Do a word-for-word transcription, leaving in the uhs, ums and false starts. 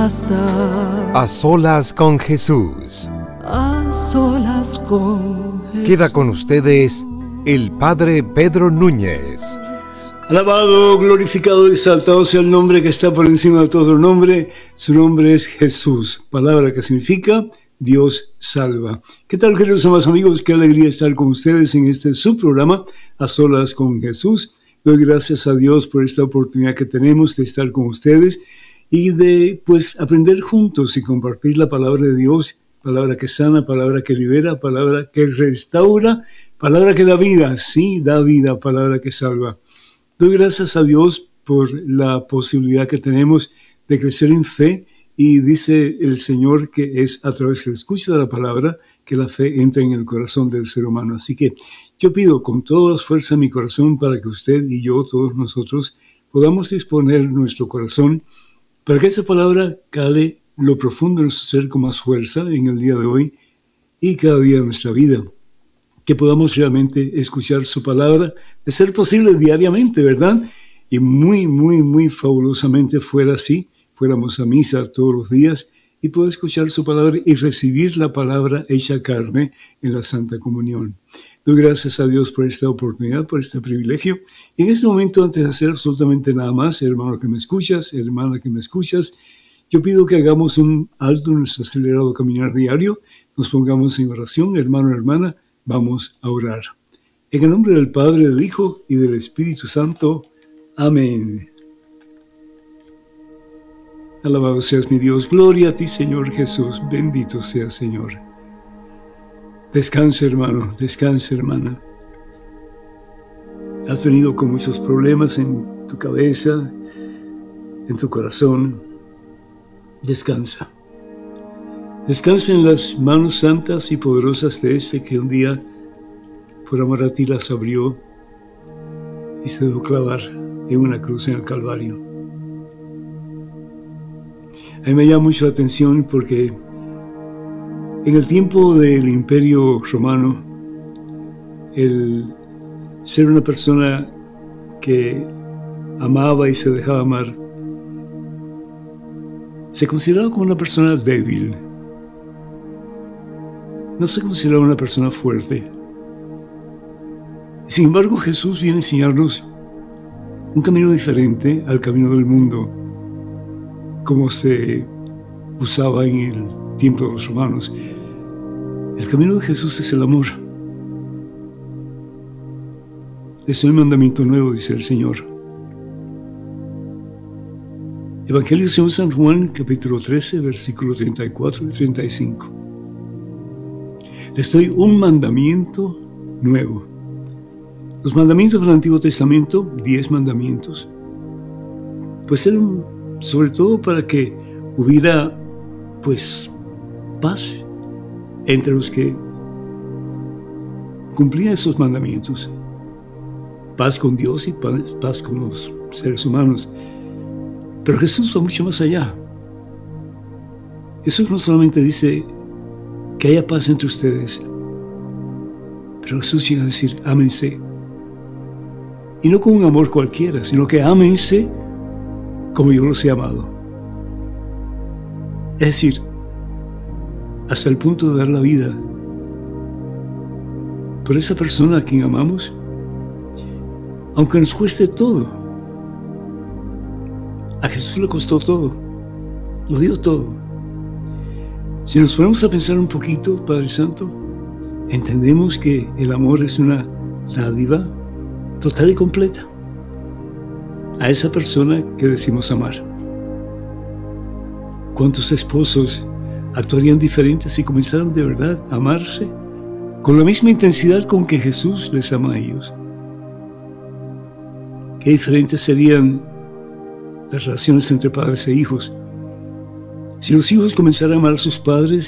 basta. A solas con Jesús. A solas con Jesús. Queda con ustedes el Padre Pedro Núñez. Alabado, glorificado y exaltado sea el nombre que está por encima de todo nombre. Su nombre es Jesús, palabra que significa Dios salva. ¿Qué tal, queridos amados amigos? Qué alegría estar con ustedes en este subprograma, A Solas con Jesús. Doy gracias a Dios por esta oportunidad que tenemos de estar con ustedes y de, pues, aprender juntos y compartir la palabra de Dios, palabra que sana, palabra que libera, palabra que restaura, palabra que da vida, sí, da vida, palabra que salva. Doy gracias a Dios por la posibilidad que tenemos de crecer en fe, y dice el Señor que es a través del escucho de la palabra que la fe entra en el corazón del ser humano. Así que yo pido con toda la fuerza en mi corazón para que usted y yo, todos nosotros, podamos disponer nuestro corazón para que esa palabra cale lo profundo de nuestro ser con más fuerza en el día de hoy y cada día de nuestra vida. Que podamos realmente escuchar su palabra, de ser posible diariamente, ¿verdad? Y muy, muy, muy fabulosamente fuera así, fuéramos a misa todos los días y poder escuchar su palabra y recibir la palabra hecha carne en la Santa Comunión. Doy gracias a Dios por esta oportunidad, por este privilegio. Y en este momento, antes de hacer absolutamente nada más, hermano que me escuchas, hermana que me escuchas, yo pido que hagamos un alto en nuestro acelerado caminar diario, nos pongamos en oración, hermano, hermana, vamos a orar. En el nombre del Padre, del Hijo y del Espíritu Santo. Amén. Alabado seas mi Dios. Gloria a ti, Señor Jesús. Bendito seas, Señor. Descansa, hermano. Descansa, hermana. Has venido con muchos problemas en tu cabeza, en tu corazón. Descansa. Descansa en las manos santas y poderosas de ese que un día, por amor a ti, las abrió y se dejó clavar en una cruz en el Calvario. A mí me llama mucho la atención porque en el tiempo del Imperio Romano, el ser una persona que amaba y se dejaba amar se consideraba como una persona débil. No se consideraba una persona fuerte. Sin embargo, Jesús viene a enseñarnos un camino diferente al camino del mundo, como se usaba en el tiempo de los romanos. El camino de Jesús es el amor. Es un mandamiento nuevo, dice el Señor. Evangelio según San Juan, capítulo trece, versículos treinta y cuatro y treinta y cinco. Les doy un mandamiento nuevo. Los mandamientos del Antiguo Testamento, diez mandamientos, pues eran sobre todo para que hubiera, pues, paz entre los que cumplían esos mandamientos. Paz con Dios y paz, paz con los seres humanos. Pero Jesús va mucho más allá. Jesús no solamente dice que haya paz entre ustedes, pero Jesús llega a decir, ámense. Y no con un amor cualquiera, sino que ámense como yo los he amado. Es decir, hasta el punto de dar la vida por esa persona a quien amamos, aunque nos cueste todo. A Jesús le costó todo, lo dio todo. Si nos ponemos a pensar un poquito, Padre Santo, entendemos que el amor es una dádiva total y completa a esa persona que decimos amar. ¿Cuántos esposos actuarían diferentes si comenzaran de verdad a amarse con la misma intensidad con que Jesús les ama a ellos? Qué diferentes serían las relaciones entre padres e hijos si los hijos comenzaran a amar a sus padres